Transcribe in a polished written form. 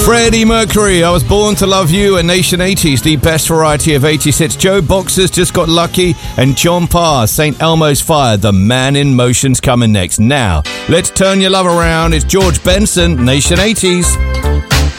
Freddie Mercury, I Was Born to Love You, and Nation 80s, the best variety of 80s hits. Joe Boxers, Just Got Lucky, and John Parr, St. Elmo's Fire. The Man in Motion's coming next. Now, let's turn your love around. It's George Benson, Nation 80s.